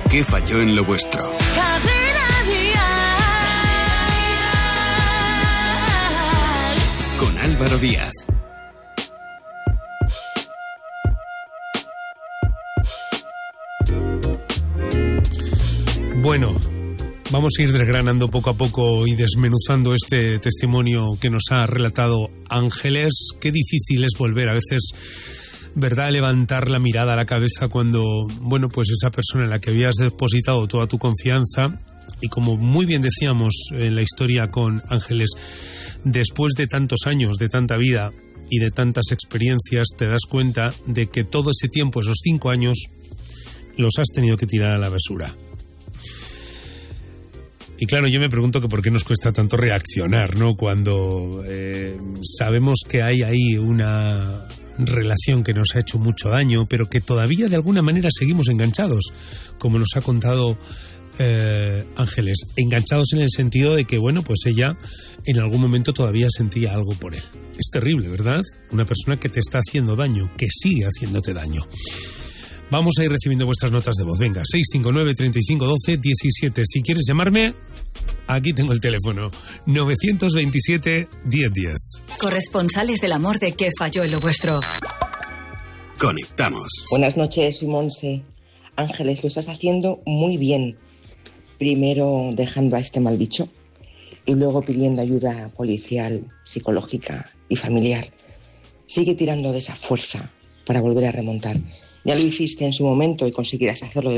¿Qué falló en lo vuestro? Con Álvaro Díaz. Bueno, vamos a ir desgranando poco a poco y desmenuzando este testimonio que nos ha relatado Ángeles. Qué difícil es volver a veces, ¿verdad?, levantar la mirada a la cabeza cuando, bueno, pues esa persona en la que habías depositado toda tu confianza, y como muy bien decíamos en la historia con Ángeles, después de tantos años, de tanta vida y de tantas experiencias, te das cuenta de que todo ese tiempo, esos 5 años, los has tenido que tirar a la basura. Y claro, yo me pregunto que por qué nos cuesta tanto reaccionar, ¿no? Cuando sabemos que hay ahí una relación que nos ha hecho mucho daño, pero que todavía de alguna manera seguimos enganchados, como nos ha contado Ángeles. Enganchados en el sentido de que, bueno, pues ella en algún momento todavía sentía algo por él. Es terrible, ¿verdad? Una persona que te está haciendo daño, que sigue haciéndote daño. Vamos a ir recibiendo vuestras notas de voz. Venga, 659 35 12 17. Si quieres llamarme, aquí tengo el teléfono. 927 1010. Corresponsales del amor de ¿Qué falló en lo vuestro? Conectamos. Buenas noches, soy Monse. Ángeles, lo estás haciendo muy bien. Primero dejando a este mal bicho y luego pidiendo ayuda policial, psicológica y familiar. Sigue tirando de esa fuerza para volver a remontar. Ya lo hiciste en su momento y conseguirás hacerlo de